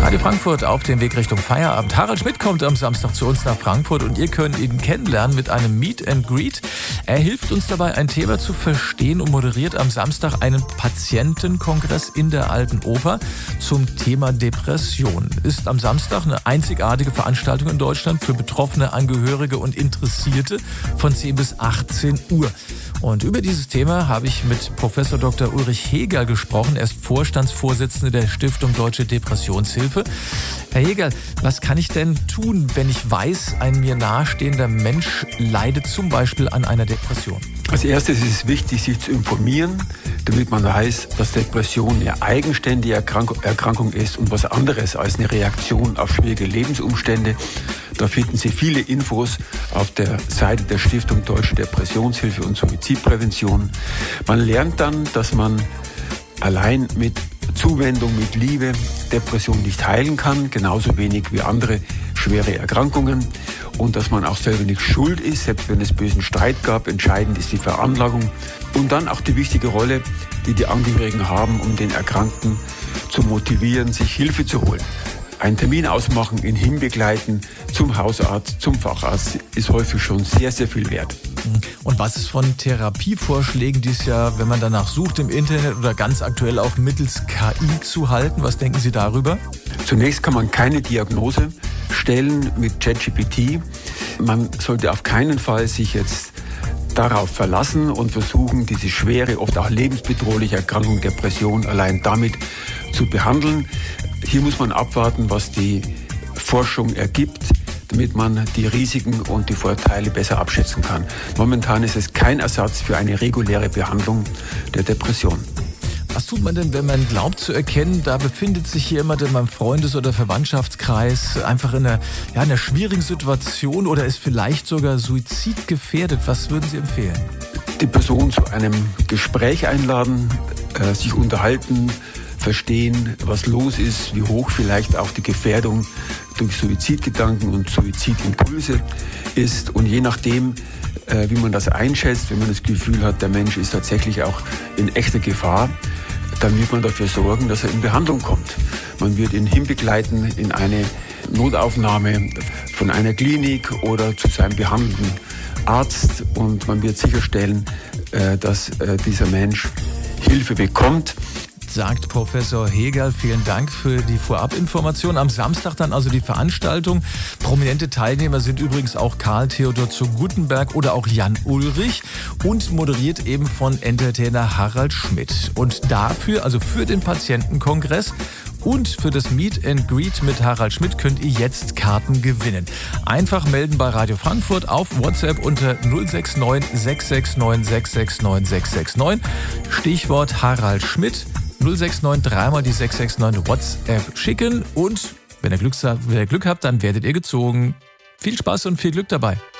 Radio Frankfurt auf dem Weg Richtung Feierabend. Harald Schmidt kommt am Samstag zu uns nach Frankfurt und ihr könnt ihn kennenlernen mit einem Meet and Greet. Er hilft uns dabei, ein Thema zu verstehen und moderiert am Samstag einen Patientenkongress in der Alten Oper zum Thema Depression. Ist am Samstag eine einzigartige Veranstaltung in Deutschland für Betroffene, Angehörige und Interessierte von 10 bis 18 Uhr. Und über dieses Thema habe ich mit Professor Dr. Ulrich Hegerl gesprochen. Er ist Vorstandsvorsitzender der Stiftung Deutsche Depressionshilfe. Herr Hegerl, was kann ich denn tun, wenn ich weiß, ein mir nahestehender Mensch leidet zum Beispiel an einer Depression? Als erstes ist es wichtig, sich zu informieren, damit man weiß, dass Depression eine eigenständige Erkrankung ist und was anderes als eine Reaktion auf schwierige Lebensumstände. Da finden Sie viele Infos auf der Seite der Stiftung Deutsche Depressionshilfe und Suizidprävention. Man lernt dann, dass man allein mit Zuwendung, mit Liebe Depression nicht heilen kann, genauso wenig wie andere schwere Erkrankungen. Und dass man auch selber nicht schuld ist, selbst wenn es bösen Streit gab. Entscheidend ist die Veranlagung. Und dann auch die wichtige Rolle, die die Angehörigen haben, um den Erkrankten zu motivieren, sich Hilfe zu holen. Einen Termin ausmachen, ihn hinbegleiten zum Hausarzt, zum Facharzt, ist häufig schon sehr, sehr viel wert. Und was ist von Therapievorschlägen, die es ja, wenn man danach sucht im Internet oder ganz aktuell auch mittels KI zu halten? Was denken Sie darüber? Zunächst kann man keine Diagnose stellen mit ChatGPT. Man sollte auf keinen Fall sich jetzt darauf verlassen und versuchen, diese schwere, oft auch lebensbedrohliche Erkrankung Depression allein damit zu behandeln. Hier muss man abwarten, was die Forschung ergibt, damit man die Risiken und die Vorteile besser abschätzen kann. Momentan ist es kein Ersatz für eine reguläre Behandlung der Depression. Was tut man denn, wenn man glaubt zu erkennen, da befindet sich jemand in meinem Freundes- oder Verwandtschaftskreis einfach in einer schwierigen Situation oder ist vielleicht sogar suizidgefährdet? Was würden Sie empfehlen? Die Person zu einem Gespräch einladen, sich unterhalten, verstehen, was los ist, wie hoch vielleicht auch die Gefährdung durch Suizidgedanken und Suizidimpulse ist. Und je nachdem, wie man das einschätzt, wenn man das Gefühl hat, der Mensch ist tatsächlich auch in echter Gefahr, dann wird man dafür sorgen, dass er in Behandlung kommt. Man wird ihn hinbegleiten in eine Notaufnahme von einer Klinik oder zu seinem behandelnden Arzt und man wird sicherstellen, dass dieser Mensch Hilfe bekommt. Sagt Professor Hegerl. Vielen Dank für die Vorabinformation. Am Samstag dann also die Veranstaltung. Prominente Teilnehmer sind übrigens auch Karl Theodor zu Guttenberg oder auch Jan Ulrich und moderiert eben von Entertainer Harald Schmidt. Und dafür, also für den Patientenkongress und für das Meet and Greet mit Harald Schmidt könnt ihr jetzt Karten gewinnen. Einfach melden bei Radio Frankfurt auf WhatsApp unter 069 669 669 669. Stichwort Harald Schmidt. 069 dreimal die 669 WhatsApp schicken und wenn ihr Glück habt, dann werdet ihr gezogen. Viel Spaß und viel Glück dabei.